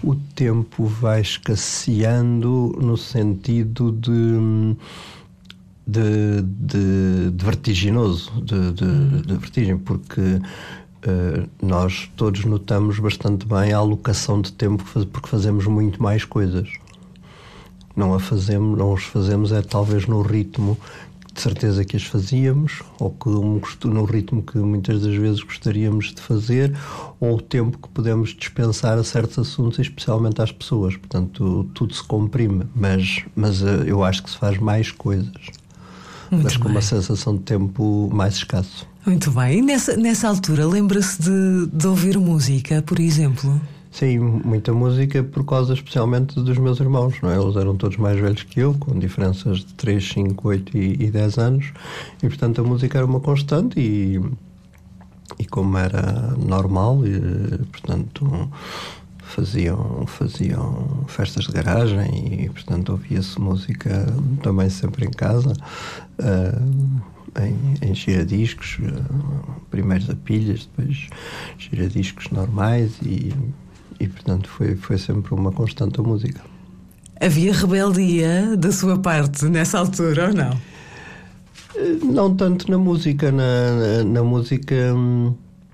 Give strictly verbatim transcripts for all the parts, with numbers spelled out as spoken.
o tempo vai escasseando no sentido de, de, de, de vertiginoso, de, de, de vertigem, porque uh, nós todos notamos bastante bem a alocação de tempo, porque fazemos muito mais coisas. Não a fazemos, não os fazemos é talvez no ritmo de certeza que as fazíamos, ou que no ritmo que muitas das vezes gostaríamos de fazer, ou o tempo que podemos dispensar a certos assuntos, especialmente às pessoas. Portanto, tudo se comprime, mas, mas eu acho que se faz mais coisas, Muito mas com bem. Uma sensação de tempo mais escasso. Muito bem. E nessa, nessa altura, lembra-se de, de ouvir música, por exemplo? Sim, muita música por causa especialmente dos meus irmãos, não é? Eles eram todos mais velhos que eu, com diferenças de três, cinco, oito e dez anos, e portanto a música era uma constante e, e como era normal, e, portanto faziam, faziam festas de garagem e portanto ouvia-se música também sempre em casa, uh, em, em giradiscos, uh, primeiros a pilhas, depois giradiscos normais e E, portanto, foi, foi sempre uma constante a música. Havia rebeldia da sua parte nessa altura, ou não? Não tanto na música. Na, na música uh,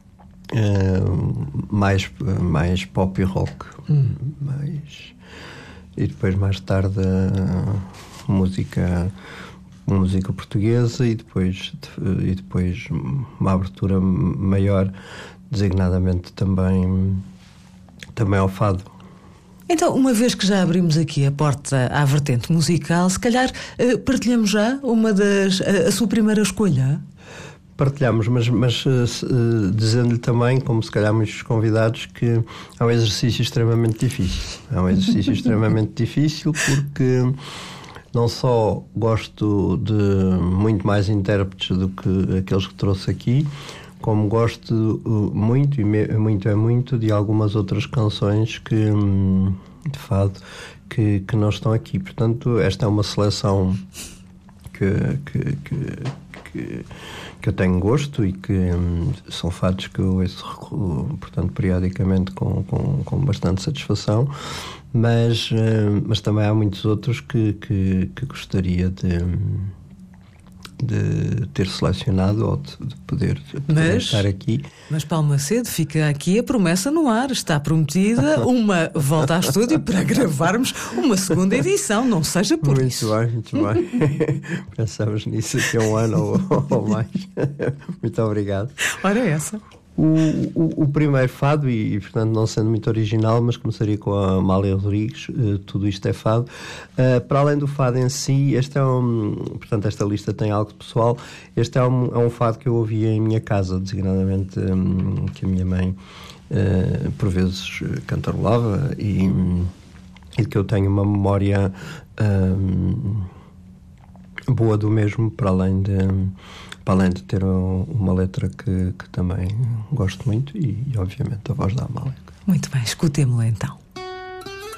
mais, mais pop e rock. Hum. Mais, e depois, mais tarde, uh, música, música portuguesa e depois, e depois uma abertura maior, designadamente também... também ao fado. Então, uma vez que já abrimos aqui a porta à vertente musical, se calhar partilhamos já uma das... a, a sua primeira escolha? Partilhamos, mas, mas uh, dizendo-lhe também, como se calhar muitos convidados, que é um exercício extremamente difícil. É um exercício extremamente difícil porque não só gosto de muito mais intérpretes do que aqueles que trouxe aqui, como gosto uh, muito, e me, muito é muito, de algumas outras canções que, hum, de fado que, que não estão aqui. Portanto, esta é uma seleção que, que, que, que, que eu tenho gosto e que hum, são fados que eu ouço, portanto, periodicamente com, com, com bastante satisfação, mas, hum, mas também há muitos outros que, que, que gostaria de... de ter selecionado ou de, de poder, de poder mas, estar aqui. Mas Paulo Macedo, fica aqui a promessa no ar. Está prometida uma volta ao estúdio para gravarmos uma segunda edição, não seja por muito isso. Muito bem, muito bem. Pensamos nisso aqui a um ano ou, ou mais. Muito obrigado. Ora essa. O, o, o primeiro fado, e, e portanto não sendo muito original, mas começaria com a Amália Rodrigues, uh, Tudo Isto é Fado. Uh, para além do fado em si, este é um, portanto esta lista tem algo pessoal. Este é um, é um fado que eu ouvia em minha casa, designadamente um, que a minha mãe uh, por vezes cantarolava e, e que eu tenho uma memória um, boa do mesmo, para além de para além de ter uma letra que, que também gosto muito e, e obviamente a voz da Amália. Muito bem, escutemo-la então.